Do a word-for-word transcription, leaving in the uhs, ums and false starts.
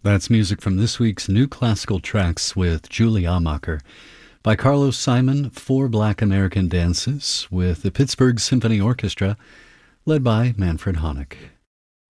That's music from this week's New Classical Tracks with Julie Amacher. By Carlos Simon, Four Black American Dances with the Pittsburgh Symphony Orchestra, led by Manfred Honeck.